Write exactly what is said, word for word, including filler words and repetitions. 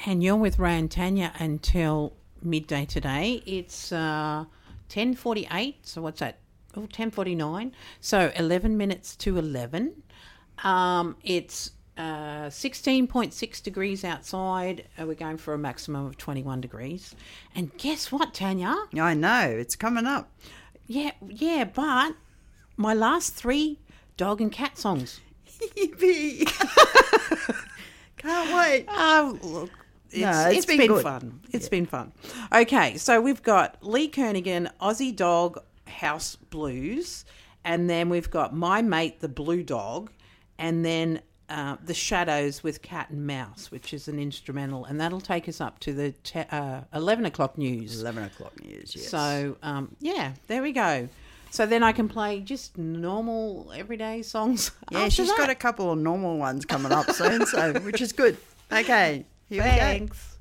And you're with Ray and Tanya until midday today. It's uh, ten forty-eight, so what's that? Oh, ten forty-nine. So eleven minutes to eleven. Um, it's uh, sixteen point six degrees outside. Uh, we're going for a maximum of twenty-one degrees. And guess what, Tanya? I know, it's coming up. Yeah, yeah, but my last three dog and cat songs. Yippee! Can't wait. Oh, look. It's, No, it's it's been been, good. fun. It's Yeah. been fun. Okay, so we've got Lee Kernaghan, Aussie Dog House Blues, and then we've got My Mate the Blue Dog, and then uh, The Shadows with Cat and Mouse, which is an instrumental, and that'll take us up to the te- uh, eleven o'clock news. eleven o'clock news, yes. So, um, yeah, there we go. So then I can play just normal, everyday songs. Yeah, after she's that. got a couple of normal ones coming up soon, so which is good. Okay, here we go. Thanks.